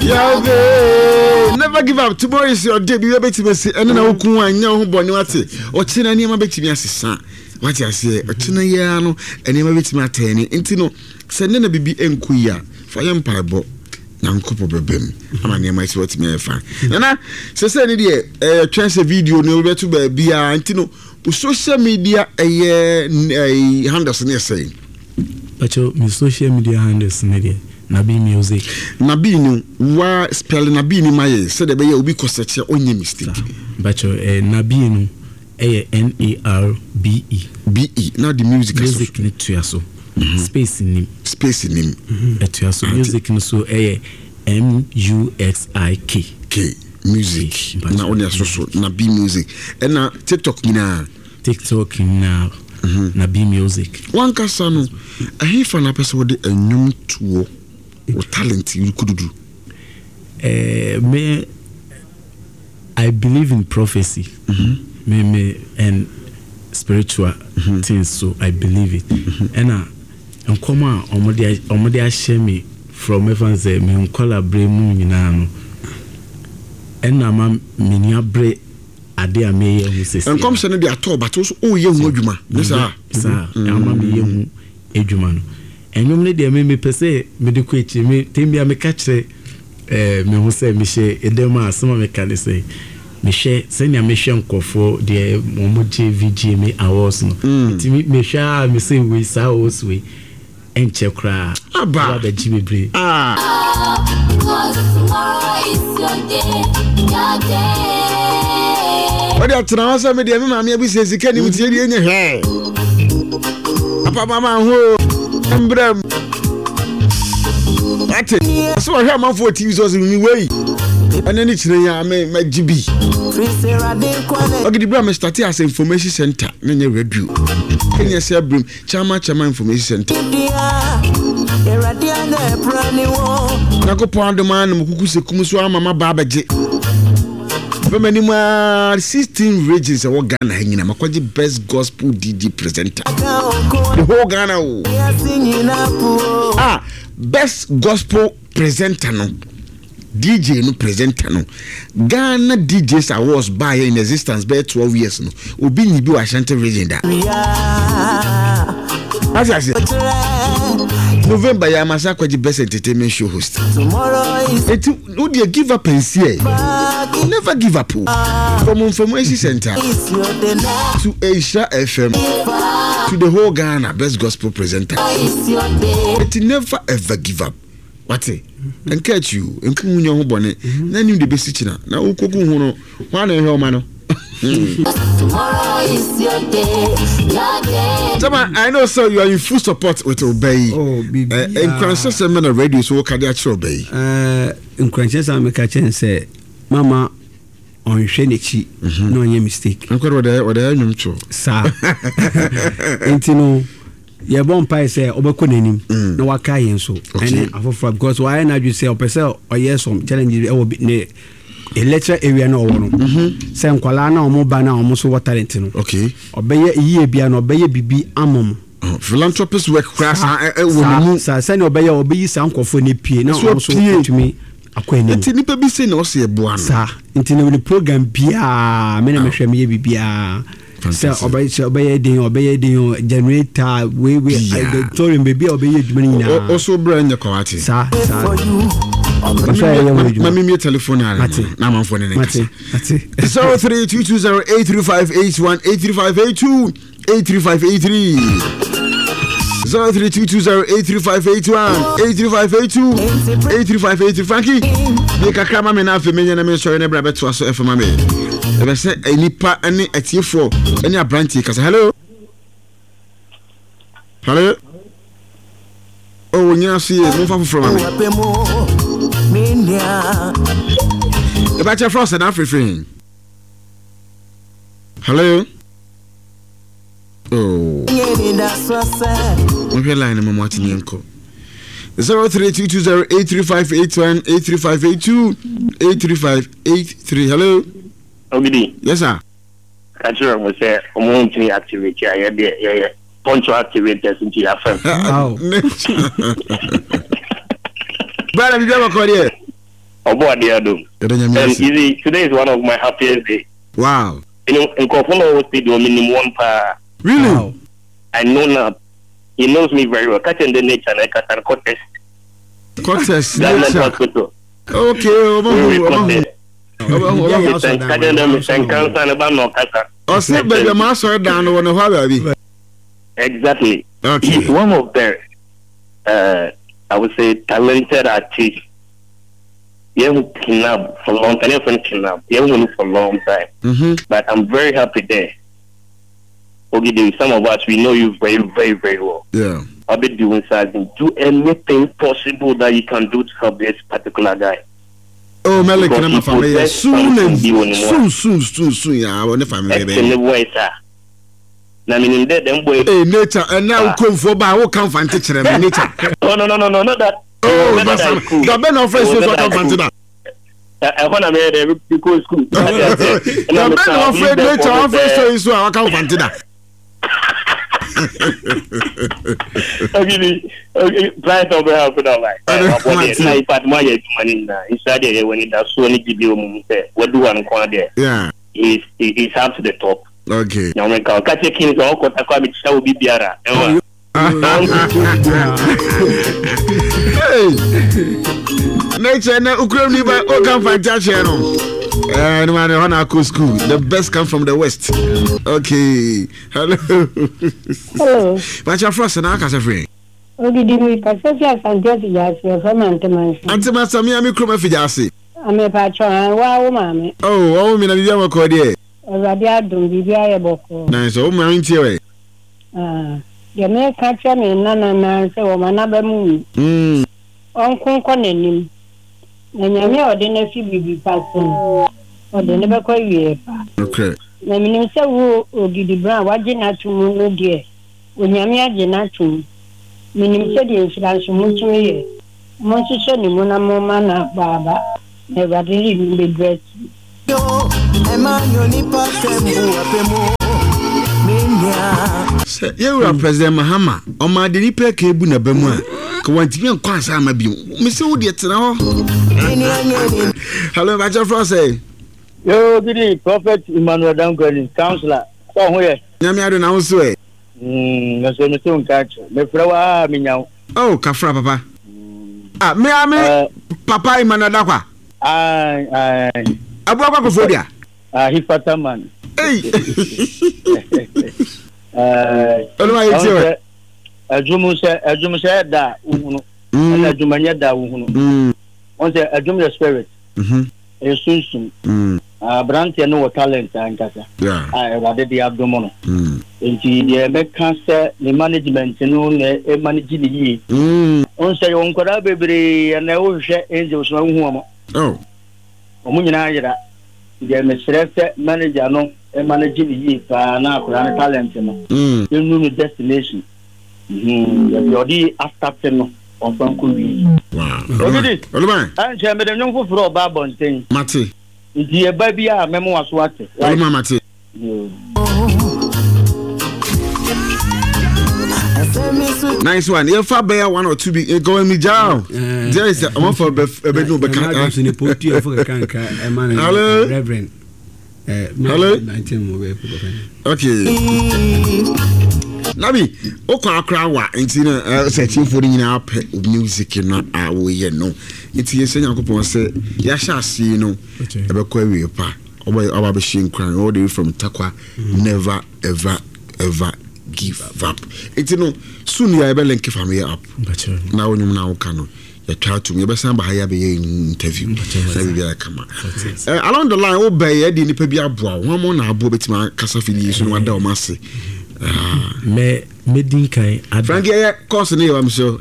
Never give up. Tomorrow is your day. Be able to say, and now who and now who born what or China near my baby as son. What I say, or China yano, and never with my tenny. Intino, send in a baby and queer for empire bo. Young couple bebem. I'm near my sweat me a fan. And I say, a chance a video no better to be Antino. Social media a handles near saying. But your social media handles media. Nabi music. Nabi no wa spelling Nabi ni maye said be obi ko search onye mistake. But your Nabi no NARBE. BE. Now the music ni tuaso. Space in him. Tuaso music no so MUSIK. K music. Na only so Nabi music. And na TikTok na Nabi music. One kasano a hifa na person with a nyum tuo. What talent you could do? Me, I believe in prophecy, me and spiritual things, so I believe it. And come on, omodia share me from everyone say me collaborate mu nyina no. And na ma menia bre ade a me ye hu sese. And come say no dey at all, but also ye hu adwuma. Yes sir. Ama me ye hu adwuma no. Enyom ne de me pese me de kwechi me tembia me ka kire me hu se me hye edema asema me ka say me hye senya me hye nkofo de momoje VG me awards no timi me hye me say we sa awards we enche kra aba da jibe bre What you transfer me de me ma me abi se sika ni mutie de enye he apa mama ho Embrem. That's it. So I have my 4 TVs was in me way. And then it's my GB. Okay, the Bram started as information center. Then you review. Can you say Brim? Chama information center. Nako pound man mukuku se kumuswa mama baba je. Many more 16 regions of Ghana hanging. I'm a best gospel DJ presenter. The whole Ghana. Best gospel presenter no. DJ no presenter no. Ghana DJs Awards by in existence by 12 years no. Obi ni bi Ashanti region da. As I say. November ya masa kwa best entertainment show host. Tomorrow is it no dey give up and see. Never give up. From information center to Asia FM to the whole Ghana best gospel presenter. It never ever give up. What say? And catch you. Nkunyo ho bone. Na nim de besichina. Na ukoku hu no. Wa na ehwe oma no. Tomorrow is your day. Sama, I know so you are in full support with Obey. Oh, baby. In Francis Semina Radio so ka dey actually Obey. In Francis am ka chen say mama on hwenechi no any mistake. What dey anyum cho. Sa. Entino ye bon pai say obekọ nanim na waka yen so. And afofra because why na you say opese oye some challenge e wo ne electoral area no wono say nkwala na omo ba na omo so what talent no. Okay. Obeye iye bia na obeye bibi amom. Philanthropist work class wonu sa say na obeyi sa nkofo ne pie na omo so tumi akwanni. Enti nipa bi say na o se eboa no. Sa enti na we program bia me na mehwe me bibia. So obeye din generator we the touring baby obeye dwumani na. Also brand kwati. Sa Mami me telephone na man phone ne kasa. 0322083581 83582 83583 0322083581 83582 83583 Frankie be kakra mama na afa menya na me sori na bra beto aso efa mama e be se enipa ene atiefo ene abranti kasa hello oh nya see mo fa from mama e ba che frost na afrifin hello oh okay line mama watini enko 0322083581 83582 83583 hello Ogidi. Yes sir. Kachiro mo say omo activity aye de poncho activators into your firm. Brother, you never call here. today is one of my happiest days. Wow. You know, in Kofono was the minimum one pa. Really? Wow. I know now. He knows me very well. Catching the nature and I can contest. Contest Government nature. hospital. Okay, Exactly. Okay. He's one of the I would say talented artists. Kidnapped for long time. For a long time. But I'm very happy there. Okay, some of us we know you very, very, very well. Yeah. I'll be doing something. Do anything possible that you can do to help this particular guy. Oh, Malik, I'm a family. Soon. Yeah, I want a family. I mean, in that, them boy. Hey, nature, and now come for by who come find teacher nature. Oh, no, not that. Oh, that's cool. The Ben of Fresh was come find that. I want to make every cool school. The Ben of Fresh nature, our first is so I come find that. Okay, price of help with all right. But my money inside there when it does so many video, what do one corner there? Yeah, he's up to the top. Okay. Now when I catch a king, all got a quite shall be biara. Hey, nature, now Ukraine, but come find that channel. And man, on school, the best come from the west. Okay, hello. Hello. But your first and I can say, okay, did we pass us and just yes, your from Antiman? Antiman, some yammy crumb of Fijasi. I'm a patron, wow, mammy. Oh, me, and you are cordial. Radia don't be a boko. Nice, oh, my interior. You may catch me, Nana, so another moon. Uncle Conin. And you may ordinary be passing. Or the never call you. Okay. Na minister wo Ogidi Brown waje na tumu no de onyame age na tumu minister de insurance mu tumi ye mo hyehyɛ ne mu na mo ma na baba na badiri ni be dress yo ema yo ni patem apemo menya se you president Mahama o ma de ni pe ka ebu na bamu a ka wantimi nkwa asa ma bi me se wo de tena ho hello bacha frose. Yo, good Prophet Emmanuel Dangwani, counselor. So where? Nyame ado na wo so e. Na so me so catch. Me frawa me nyaw. Oh, kafra papa. Me papa Emmanuel Dakwa. Abu akwa ko fodia. He fataman. Hey. Oluma yiti. Ajumu se da uhunu. Na ajumanya da uhunu. On say ajum the spirit. Esunsun. Brandt no talent ankasa. Yeah. Rather the abdomen. Enti the make cancer the management no na manage the yi. On say on kwara bebre na wo hwe angels no hu omo. Oh. Omo nyina yira. The mesref manager no manage the yi pa na kwara talent no. You know the destination. The after no on banku wi. Wow. Oluma. Anje me dem nyonfo fro ba bonten. Mate. Ndi e ba bia memo waso ate. Oluma mate. Nice one. You fa bear one or two be go me jaw. There is a one for be no be kan. Hello. Reverend. Hello. 19 okay. Nabi, okwa akra wa enti na searching for nyina pe music na awo ye no. Enti yese Yakobon say ya sha see no e be kwa wi pa. Oba be shin kran all the way from Takwa. Never ever give up. Enti no soon ya be link family up. Na wonyum na wo no. Ya try to me be san ba ya be interview. Say be ya kama. Along the line wo be ye di nipa bi aboa. Wo mo na abo betima kasa fili so no wada o mase. Medin kai ada Frankie course ni am so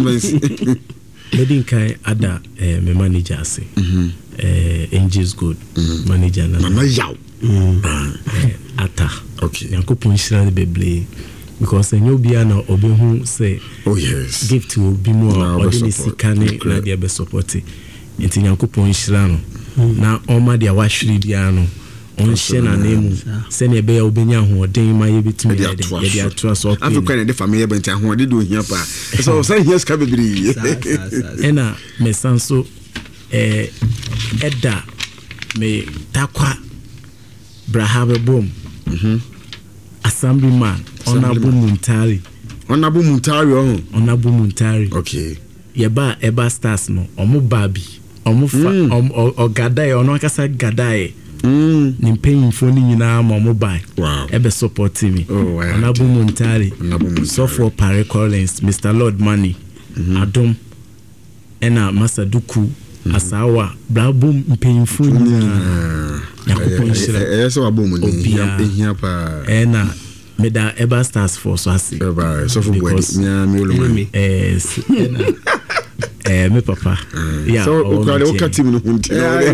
Medin kai ada me manager say Angels Good manager na mama yaw ata okay Yakobon shira beble because enyo bia na obehu say oh yes gift will be more ordinary sikane na dia be support enti Yakobon shira no na oma dia wahwiri bia no on shena name sene be obenya hoden ma ye betumi ye atua so Africa na de family benta hoden do hia pa so say here ska bebri ena mesanso ɛda me takwa brahabe bom assemblyman Honorable Muntari okay yeba eba stars no omo babi omo fa ogadai ono akasa gadai ni mpanyimfo ni nyina ma omo bai ebe support me Honorable Muntari so for Pare Collins Mr Lord Money Adom ena Masaduku Asawa Blabum mpanyimfo nyina yakopon shira so abom ni ehia pa ena meda eba stars for so ase so for boy me oluma me papa yeah so o team no hunti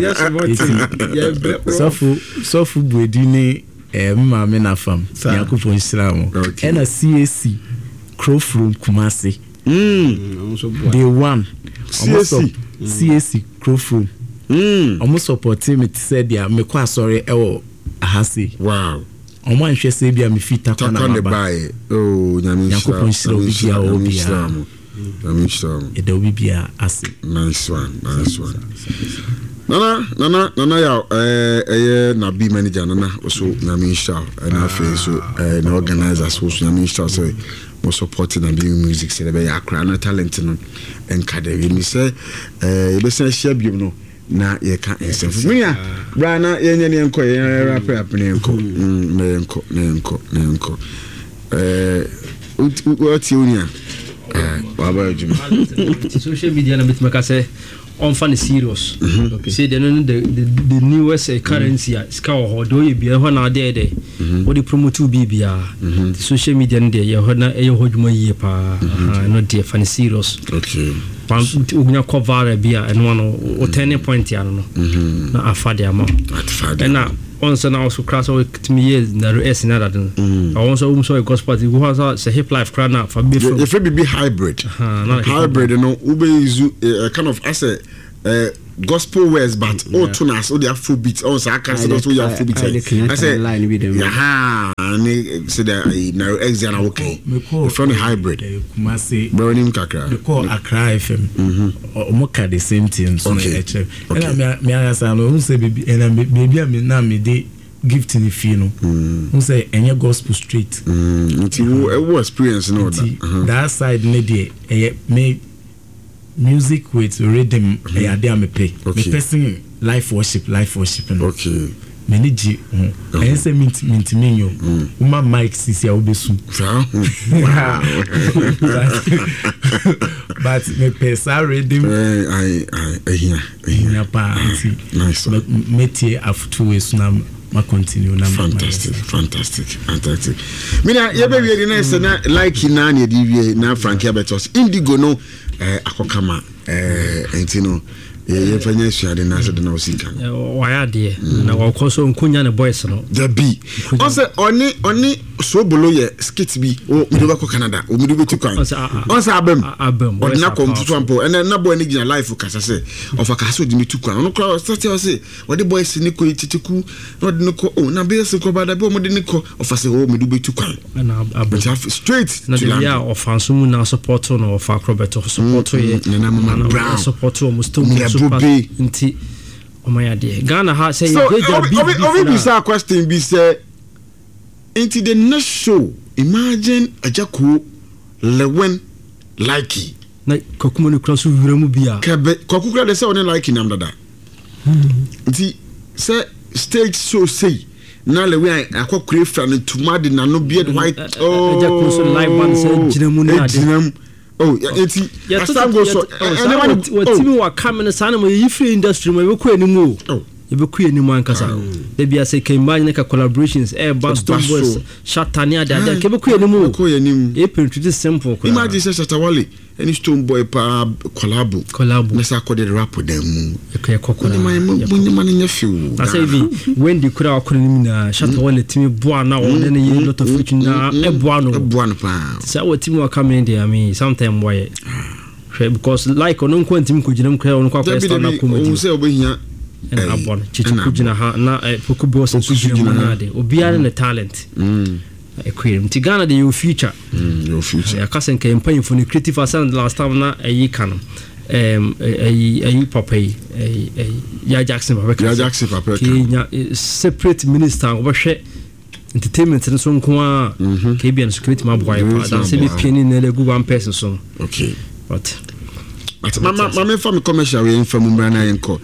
so fu buedi ni ma me na fam yakopon shira mo ena CAC Crow from Kumasi day one CAC Crow from almost support me said ya me kwa sorry ewo ahasi wow omo anhwe se bia me fita kwa na ba oh yakopon shira obia Edo bibia ase. Nice one. Nana ya na be manager nana also na minister and afa so na organizers also na minister so mo supporting na be music say be akra na talent no enka we say e be say share biom no na ye ka ensef me ya bra na ye nye ne enko ye rap ne enko what you nia social media na bitmaka say on fan serious okay say the newest currency ska ho do ye bia ho na dey what the promote to be bia social media dey ye ho na e ho dwuma yie pa no dey fan serious okay pan ugnya cover bia eno no o turning point ya no na afade ama na once na also class with me years na es na that I also so gospel who has a hip life crana for be if it be hybrid no ube is kind of as a gospel words but all tunas all the afro beats also I can say those we afro beats I say yeah and say that na exam okay from hybrid Kumasi burning kakra they call Accra FM omoka the same thing so and me asa no who say baby and baby na me dey gift in the fee no who say any gospel street until experience no that side ne dey me music with rhythm ya dey me pay me person live worship no okay meniji I say mint minyo uma mic sisi ya obesu but me pesa rhythm I pa nice metie after we sunam ma continue na fantastic mina ye be we na say na like na na di na Frankie Abetos Indigo no akokama entino ye fanya suade na so de na osika waya de na wakoso nkunya ne boys no the be onse oni so bolo ye skit bi o mi do ba ko Canada o mi do be tu kan onse abem na komputu ampo na boy ni gina life kasa se ofa kasa o di mi tu kan no ko start o se o de boys ni ko titiku no de ko o na be se ko ba da be o mo de ni ko ofa se o mi do be tu kan na abem straight na de ya ofa so mu na support no ofa Roberto support ye na mama brown support o musto nti omaya de Ghana ha say obi say question be say into the next show imagine Ajako Lewen likey na kokuma no kra so wura mu bia kokukra de say on likey nam dada nti say stage show say na Lewen akokure fra no tumade na no beard white Ajako so live band say jinamu na de oh eti asam go so what team wa come na sana mo yi free industry mo be ko animu e be ko animu ankasa de bia say can imagine ka collaborations Boston Boys Shatania da ke be ko animu e pretty simple imagine say Shatawale any Stone Boy pa collab na sa ko de rap dem e ko kokona bunyi man nya fiu na say bi when the kura akoro ni na Shatawale team boa na o na ye lot of future na e boa no pa say what team wa come in there I mean sometimes why because like on kwantim ko ginam kra on kwa stand na ko mo say obehia and abon chichi ko gina ha na pokubi was so gina na de obiara na talent equilibrium Tigana de your future ya kasen ke empanyin for the creative sound last time na ayi kan ayi papa ya Jackson papa Kenya separate minister obehwe entertainment no so nko a KBN security ma boy pa dan se be piani na legu one person so okay but mama from commercial we from Mbrana enko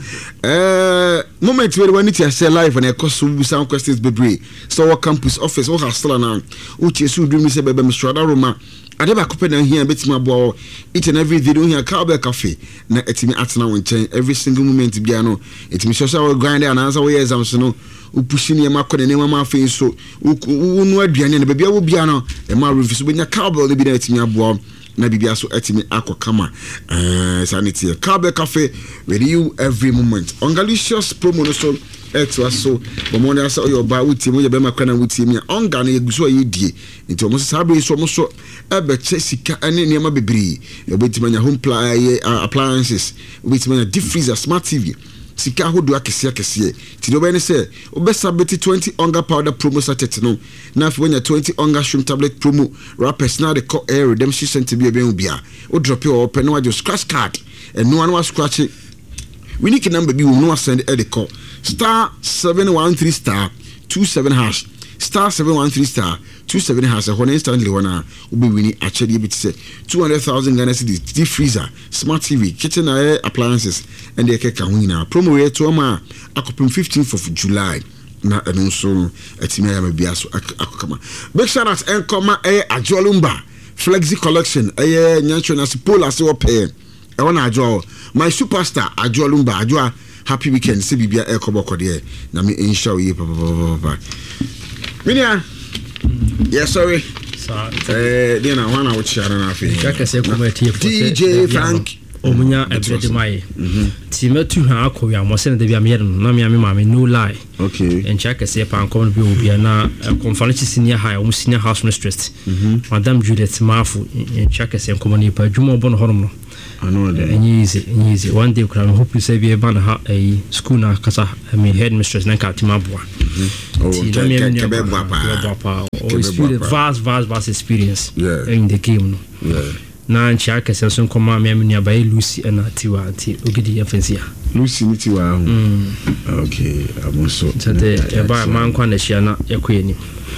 moment where we need to say live and cost some questions bebre so what campus office what hostel na uche so dream say bebe mstrada roma adeba kope na here betima bo each and every video here Cowbell Cafe na etimi atena won chen every single moment bia no etimi social grind and answer we exams no upushi ne makọ ne ma afin so unu aduane na bia wo bia no e ma review so benya Cowbell ne bi na etimi abo na bibia so etimi akokama sanity Cowbell Cafe with you every moment ongalicious promo no so etwa so bomonde asa oyo ba wuti mo ye be makwa na wuti mi onga na yeguso yedie nti omo sabre so mo so ebe che sika ene niam bebri obetimanya home appliances obetimanya deep freezer smart TV sika hodo akese ti do be ne se obesabeti 20 onga powder promo sachet no na afi wanya 20 onga shroom tablet promo rappers na the air redemption center bi bia o drop your open no just scratch card and no one was scratch we need number bi we no send the call star 713 star 27 hash star 713 star 27 hash one instantly wana ubi wini actually bit say 200,000 Ghana cedis deep freezer smart TV kitchen appliances and the keka wina promo rate to ma akopim 15th of July na eno so etimi ya mabia so akokama big shout out enkoma Ajolumba Flexi collection nyancho na pola se wo pay e wona ajo my superstar Ajolumba ajoa happy weekend se bibia ekoboko de na me inshallah ye papa minia yes sorry dina wana wo chiara na afi kaka se kuma tie DJ Frank omunya ebede mai ti metu ha akoya mo se na de bia me no na me mama no lie okay en chaka se pa ankom bi obi na conference senior high o senior house mistress madam Judith Mafu en chaka se ankom ni pa djumo bon honom no ano de easy one day kra hope you say be ban ha school na kasa me head mistress na ka timaboa vast experience in the game no na ncha ka se so nkoma me amenia ba Lucy na tiwa anti ogidi yafensia Lucy ni tiwa okay amonso tete e ba man kwa na hia na yakoyeni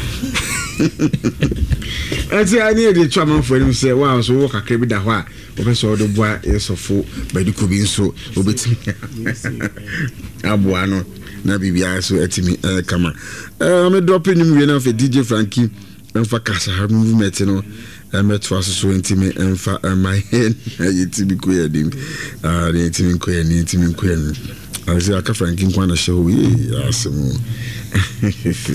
ati ani de twa man for him say wow so wo kakra bi da ho a professor do boa esofo ba di ko bi nso obetimi aboa no na bibia so etimi kama me dropping him we na for DJ Frankie emfa kasa ha movement no metwa so intimi emfa my head yetimi ko yadim yetimi ko yani aka Frankie kwa na show yi asemu